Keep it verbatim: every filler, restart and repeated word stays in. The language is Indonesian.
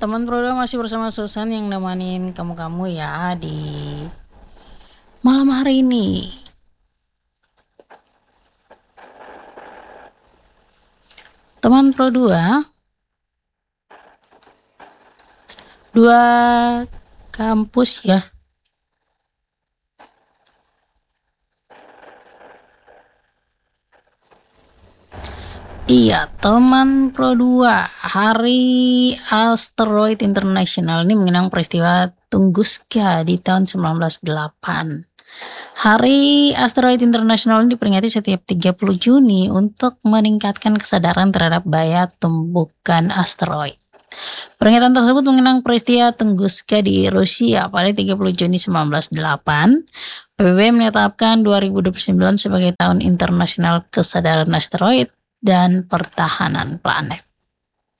Teman Proda masih bersama Susan yang nemenin kamu-kamu ya di malam hari ini. Teman Pro dua, dua kampus ya. Iya, teman Pro dua, Hari Asteroid Internasional ini mengenang peristiwa Tunguska di tahun sembilan belas delapan. Hari Asteroid Internasional ini diperingati setiap tiga puluh Juni untuk meningkatkan kesadaran terhadap bahaya tumbukan asteroid. Peringatan tersebut mengenang peristiwa Tunguska di Rusia pada tiga puluh Juni sembilan belas delapan. P B B menetapkan dua ribu dua puluh sembilan sebagai Tahun Internasional Kesadaran Asteroid dan Pertahanan Planet.